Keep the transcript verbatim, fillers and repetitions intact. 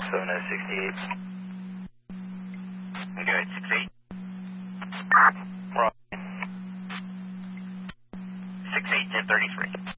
seven oh sixty-eight. Good, six eight. Wrong. six eight, ten thirty-three.